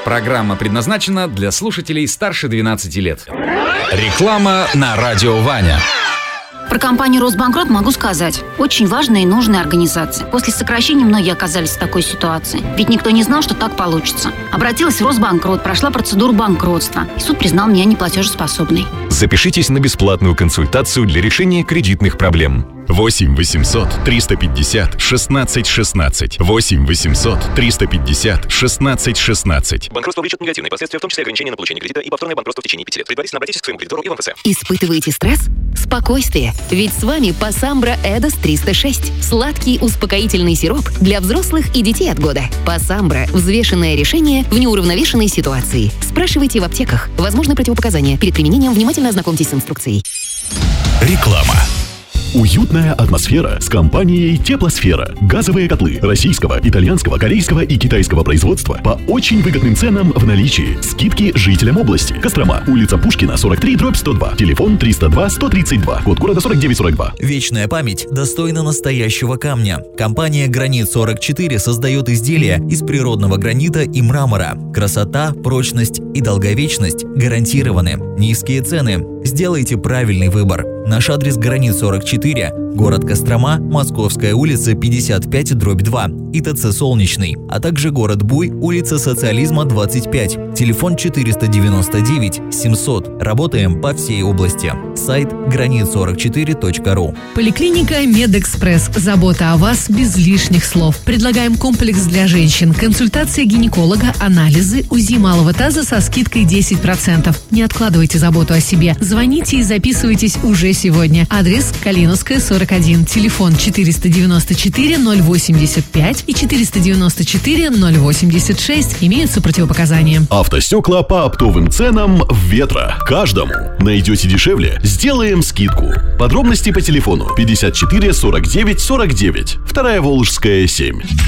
Программа предназначена для слушателей старше 12 лет. Реклама на радио Ваня. Про компанию «Росбанкрот» могу сказать. Очень важная и нужная организация. После сокращения многие оказались в такой ситуации. Ведь никто не знал, что так получится. Обратилась в Росбанкрот, прошла процедуру банкротства. И суд признал меня неплатежеспособной. Запишитесь на бесплатную консультацию для решения кредитных проблем. 8 800 350 16 16. 8 800 350 16 16. Банкротство влечет негативные последствия, в том числе ограничения на получение кредита и повторное банкротство в течение 5 лет. Предварительно обратитесь к своему кредитору и в МФЦ. Испытываете стресс? Спокойствие. Ведь с вами Пассамбра Эдос 306. Сладкий успокоительный сироп для взрослых и детей от года. Пассамбра – взвешенное решение в неуравновешенной ситуации. Спрашивайте в аптеках. Возможны противопоказания. Перед применением внимательно ознакомьтесь с инструкцией. Реклама. Уютная атмосфера с компанией «Теплосфера». Газовые котлы российского, итальянского, корейского и китайского производства по очень выгодным ценам в наличии. Скидки жителям области. Кострома, улица Пушкина, 43/102. Телефон 302-132. Код города 4942. Вечная память достойна настоящего камня. Компания «Гранит-44» создает изделия из природного гранита и мрамора. Красота, прочность и долговечность гарантированы. Низкие цены. Сделайте правильный выбор. Наш адрес «Гранит-44», город Кострома, Московская улица 55/2, ИТЦ «Солнечный», а также город Буй, улица Социализма 25, телефон 499 700. Работаем по всей области. Сайт granit44.ru. Поликлиника «Медэкспресс». Забота о вас без лишних слов. Предлагаем комплекс для женщин. Консультация гинеколога, анализы, УЗИ малого таза со скидкой 10%. Не откладывайте заботу о себе. Звоните и записывайтесь уже сегодня. Адрес Калиновская, 41. Телефон 494-085 и 494-086. Имеются противопоказания. Автостекла по оптовым ценам в Ветро. Каждому. Найдете дешевле? Сделаем скидку. Подробности по телефону 54 49 49. 2 Волжская, 7.